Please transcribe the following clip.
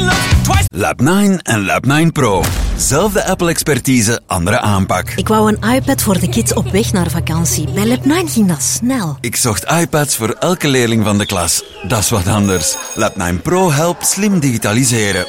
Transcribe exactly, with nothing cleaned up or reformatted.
Lab nine en Lab nine Pro. Zelfde Apple-expertise, andere aanpak. Ik wou een iPad voor de kids op weg naar vakantie. Bij Lab nine ging dat snel. Ik zocht iPads voor elke leerling van de klas. Dat is wat anders. Lab nine Pro helpt slim digitaliseren.